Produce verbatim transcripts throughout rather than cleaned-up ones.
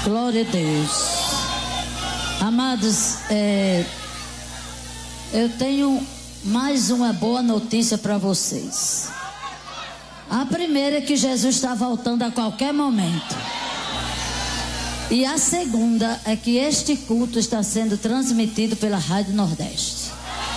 Glória a Deus. Amados, é, eu tenho mais uma boa notícia para vocês. A primeira é que Jesus está voltando a qualquer momento. E a segunda é que este culto está sendo transmitido pela Rádio Nordeste.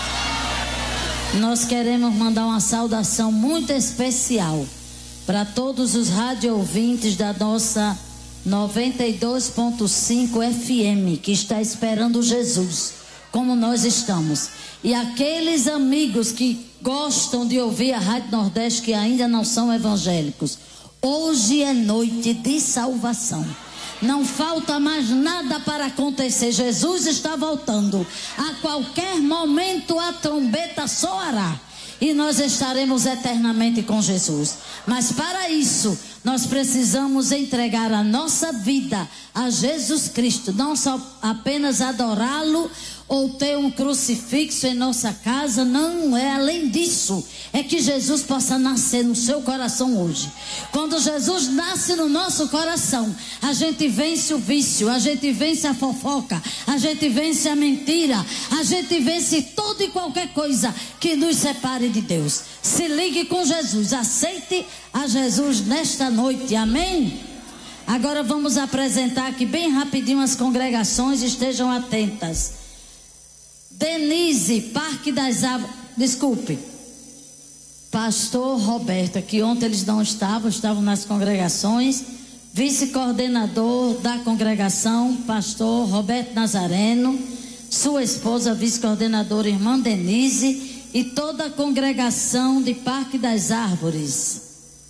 Nós queremos mandar uma saudação muito especial para todos os rádio ouvintes da nossa noventa e dois ponto cinco F M, que está esperando Jesus, como nós estamos. E aqueles amigos que gostam de ouvir a Rádio Nordeste, que ainda não são evangélicos, hoje é noite de salvação. Não falta mais nada para acontecer. Jesus está voltando. A qualquer momento a trombeta soará e nós estaremos eternamente com Jesus. Mas para isso, nós precisamos entregar a nossa vida a Jesus Cristo. Não só apenas adorá-lo ou ter um crucifixo em nossa casa. Não é além disso. É que Jesus possa nascer no seu coração hoje. Quando Jesus nasce no nosso coração, a gente vence o vício, a gente vence a fofoca, a gente vence a mentira, a gente vence toda e qualquer coisa que nos separe de Deus. Se ligue com Jesus, aceite a Jesus nesta noite, amém? Agora vamos apresentar aqui bem rapidinho as congregações, estejam atentas. Denise, Parque das Árvores, desculpe, Pastor Roberto, que ontem eles não estavam, estavam nas congregações. Vice-coordenador da congregação, Pastor Roberto Nazareno, sua esposa, vice-coordenadora, irmã Denise, e toda a congregação de Parque das Árvores.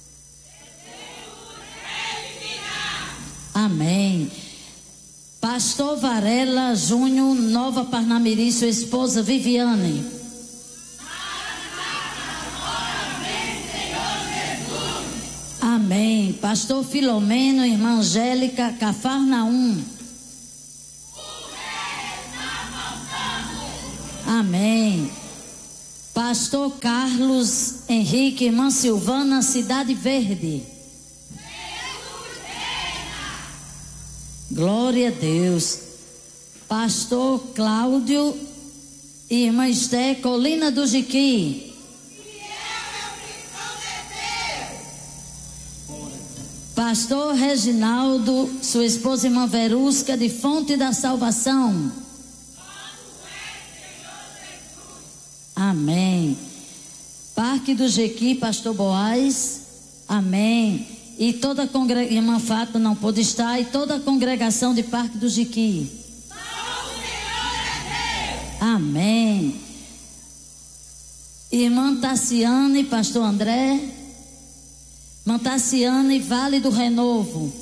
Amém. Pastor Varela Júnior, Nova Parnamirim, sua esposa Viviane. Amém. Pastor Filomeno, irmã Angélica, Cafarnaum. Amém. Pastor Carlos Henrique, irmã Silvana, Cidade Verde. Glória a Deus. Pastor Cláudio e irmã Esté, Colina do Jiqui. Pastor Reginaldo, sua esposa irmã Verusca, de Fonte da Salvação. Amém. Parque do Jequi, Pastor Boaz. Amém. E toda a congregação, irmã Fátima não pôde estar, e toda a congregação de Parque do Jequi. Amém. Irmã Tassiane, Pastor André. Irmã Tassiane, Vale do Renovo.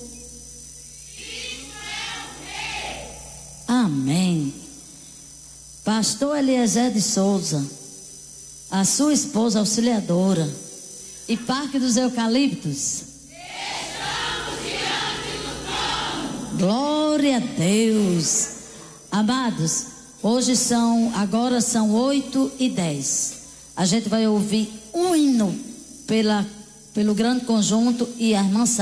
Amém. Pastor Eliezer de Souza, a sua esposa auxiliadora, e Parque dos Eucaliptos. Estamos diante do trono. Glória a Deus. Amados, hoje são, agora são oito e dez. A gente vai ouvir um hino pela, pelo grande conjunto e a irmã